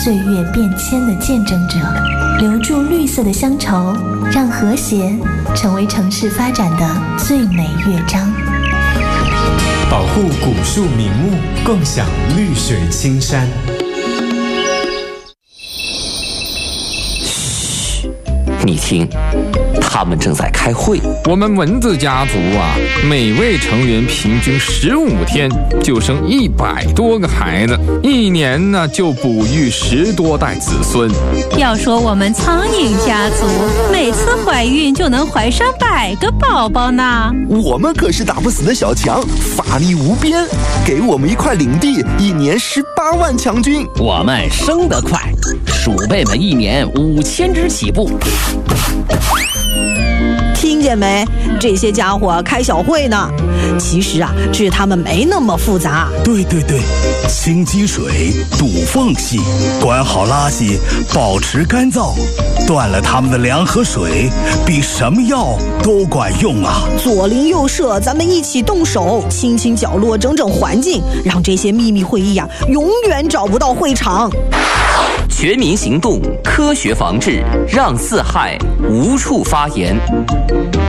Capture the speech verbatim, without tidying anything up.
岁月变迁的见证者，留住绿色的乡愁，让和谐成为城市发展的最美乐章。 保护古树名木，共享绿水青山。 嘘，你听，他们正在开会。 我们蚊子家族啊，每位成员平均十五天就生一百多个孩子，一年呢就哺育十多代子孙。 要说我们苍蝇家族，每次怀孕就能怀上百个宝宝呢。 我们可是打不死的小强，法力无边，给我们一块领地，一年十八万强军。 我们生得快，鼠辈们一年五千只起步。 听见没？这些家伙开小会呢。其实啊，治他们没那么复杂。 对对对，清积水，堵缝隙，管好垃圾，保持干燥，断了他们的粮和水，比什么药都管用啊！ 左邻右舍，咱们一起动手，清清角落，整整环境，让这些秘密会议啊，永远找不到会场。 全民行动，科学防治，让四害无处发言。